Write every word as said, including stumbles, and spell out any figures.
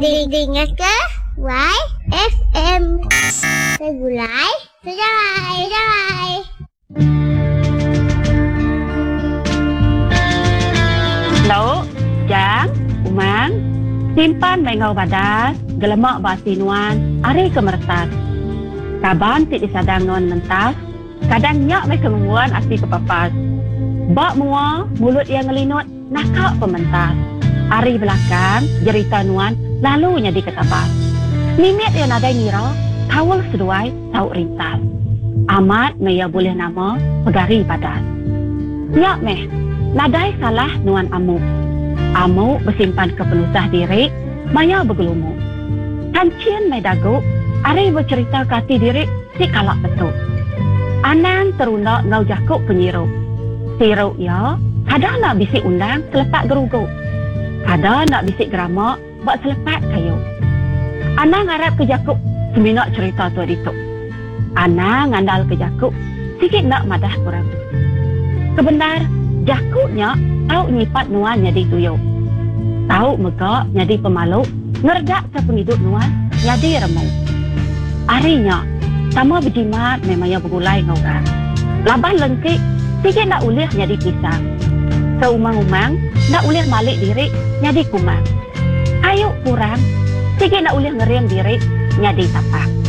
dengar ke? Y F M. Saya Gulai, Sejawai, Sejawai. Lauk, jang, umang, simpan mengau badas, gelemak basinuan, ari kemertas. Kaban tik disadang nuan mentas, kadang nyak mai kemenguan asi kepapas. Bak mua, mulut yang ngelinut, nakak pementas. Ari belakang, jerita nuan, lalu nyadi ketabas. Nimit yang nadai ngira, kawal seduai, tau rintas. Amat maya boleh nama, pegari badas. Nyak meh, nadai salah nuan amuk. Amuk bersimpan kepenusah diri, maya bergelumuk. Kancien mai daguk, ari bercerita kati diri, si kalak betul. Anang terundak ngau jakuk penyiruk. Siruk ya, kadang nak bisik undang selepat geruguk. Kadang nak bisik geramak, buat selepat kayu. Anang harap ke jakuk, seminak cerita tu dituk. Anang ngandal ke jakuk, sikit nak madah kurang. Kebenar, jakuknya tahu nyipat nuan jadi tuyuk. Tahu megak jadi pemaluk, ngerdak sepenghidup nuan jadi remuk. Arinya, sama berjimat memangnya bergulai ngorang. Labah lengkik, sikit nak ulih jadi pisang. Seumang-umang, nak ulih malik diri, jadi kumang. Ayuk kurang, sikit nak ulih ngeriam diri, jadi tapak.